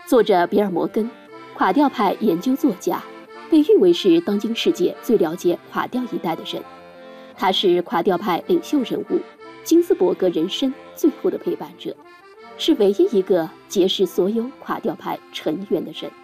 作者比尔·摩根，垮掉派研究作家，被誉为是当今世界最了解垮掉一代的人。他是垮掉派领袖人物，金斯伯格人生最后的陪伴者，是唯一一个结识所有垮掉派成员的人。